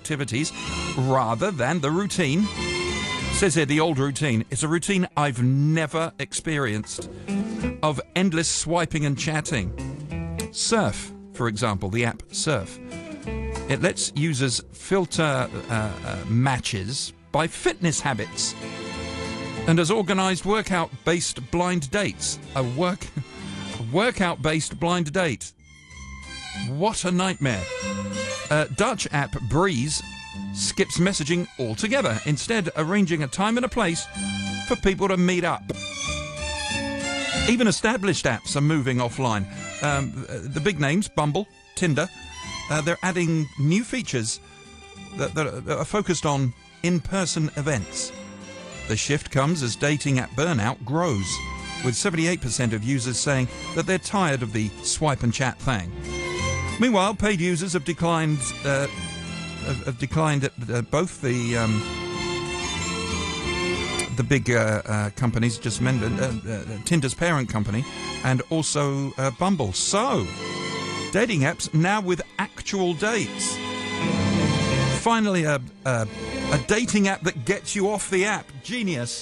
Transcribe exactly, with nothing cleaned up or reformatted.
activities rather than the routine. Says here, the old routine. It's a routine I've never experienced of endless swiping and chatting. Surf, for example, the app Surf. It lets users filter uh, uh, matches by fitness habits and has organised workout-based blind dates. A work, a workout-based blind date. What a nightmare. Uh, Dutch app Breeze skips messaging altogether, instead arranging a time and a place for people to meet up. Even established apps are moving offline. Um, the big names, Bumble, Tinder, uh, they're adding new features that, that are focused on in-person events. The shift comes as dating app burnout grows, with seventy-eight percent of users saying that they're tired of the swipe and chat thing. Meanwhile, paid users have declined uh, have, have declined at uh, both the um, the big uh, uh, companies just mentioned, uh, uh, Tinder's parent company, and also uh, Bumble. So, dating apps now with actual dates. Finally, a, a a dating app that gets you off the app. Genius.